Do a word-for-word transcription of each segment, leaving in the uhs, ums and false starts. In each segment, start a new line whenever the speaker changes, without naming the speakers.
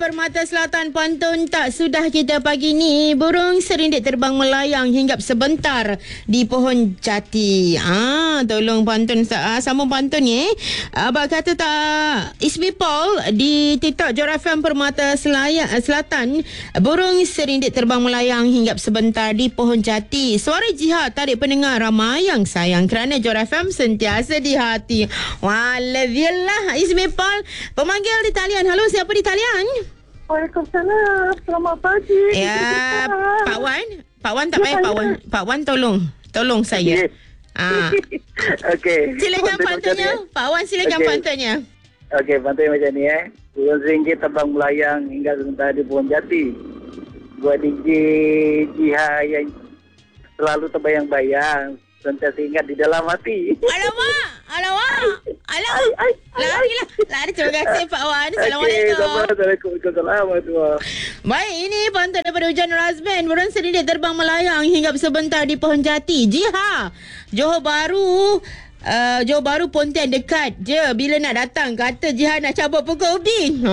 Permata Selatan, pantun tak sudah kita pagi ni. Burung serindik terbang melayang hinggap sebentar di pohon jati. Ah, tolong pantun, ah, sambung pantun ni. Eh. Abang kata tak, Ismi Paul di TikTok Jor F M Permata Selaya, Selatan. Burung serindik terbang melayang hinggap sebentar di pohon jati. Suara jihad tarik pendengar ramai yang sayang kerana Jor F M sentiasa di hati. Walaviallah. Ismi Paul, pemanggil di talian. Halo, siapa di talian?
Waalaikumsalam. Selamat pagi.
Ya, Pak Wan. Pak Wan tak payah, Pak Wan. Pak Wan tolong. Tolong saya.
Yes.
Ah.
Okey.
Silakan pantunnya. Pak Wan, silakan okay. pantunnya.
Okey, pantun macam ni eh. Burung seringgit terbang melayang hingga sebentar di pohon jati. Buat D J Jiha yang selalu terbayang-bayang, sentiasa ingat di dalam hati.
Alamak. Alamak. Alamak. Larilah. Lari. Terima kasih Pak Wan. Assalamualaikum.
Assalamualaikum. Assalamualaikum.
Baik, ini pantun daripada Hujan Razman. Burung serindik terbang melayang hinggap sebentar di pohon jati. Jiha. Johor Bahru. Uh, Johor Bahru Pontian dekat je. Bila nak datang, kata Jihan nak cabar pokok ubin.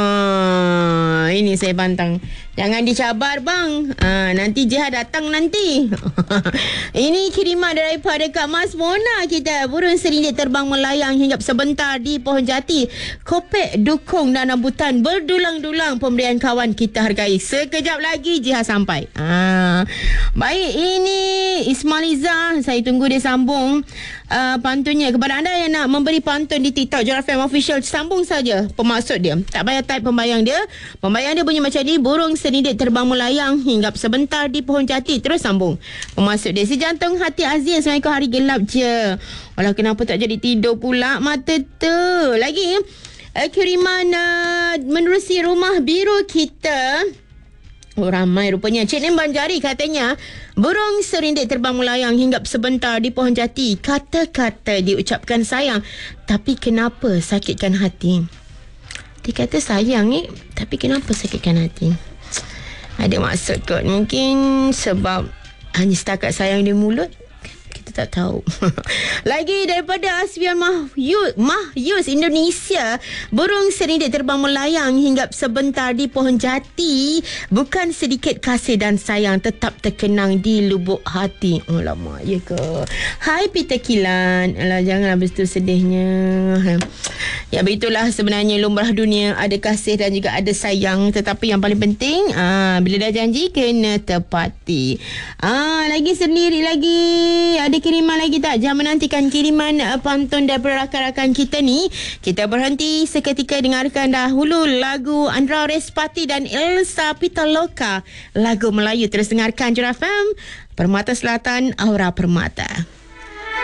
Ha, ini saya bantang. Jangan dicabar bang. Ha, nanti Jihan datang nanti. Ini kiriman daripada Kak Mas Mona kita. Burung serindik terbang melayang hinggap sebentar di pohon jati. Kopek, dukung dan rambutan berdulang-dulang. Pemberian kawan kita hargai. Sekejap lagi Jihan sampai. Ha. Baik, ini Ismailiza. Saya tunggu dia sambung. Uh, pantunnya kepada anda yang nak memberi pantun di TikTok Jor F M Official, sambung saja pemaksud dia. Tak payah type pembayang dia. Pembayang dia bunyi macam ni. Burung serindik terbang melayang hinggap sebentar di pohon jati. Terus sambung pemaksud dia. Si jantung hati Aziz, Assalamualaikum, hari gelap je. Walau kenapa tak jadi tidur pula mata tu. Lagi uh, kiriman uh, menerusi rumah biru kita. Oh, ramai rupanya. Cik Nim Banjari katanya, burung serindik terbang melayang hinggap sebentar di pohon jati. Kata-kata diucapkan sayang, tapi kenapa sakitkan hati? Dia kata sayang ni, tapi kenapa sakitkan hati? Ada maksud kot. Mungkin sebab hanya setakat sayang di mulut. Kita tak tahu. Lagi daripada Asfian Mahyus, Mahyus Indonesia. Burung serindik terbang melayang hinggap sebentar di pohon jati. Bukan sedikit kasih dan sayang, tetap terkenang di lubuk hati. Oh lama, ya ke? Hai Peter Kilan. Alah, janganlah begitu sedihnya. Ya begitulah sebenarnya lumrah dunia. Ada kasih dan juga ada sayang. Tetapi yang paling penting, aa, bila dah janji kena tepati. Ah, lagi sendiri lagi. Ada kiriman lagi tak? Jangan menantikan kiriman uh, pantun daripada rakan-rakan kita ni. Kita berhenti seketika dengarkan dahulu lagu Andra Respati dan Elsa Pitaloka. Lagu Melayu terus dengarkan Jor F M Permata Selatan, Aura Permata.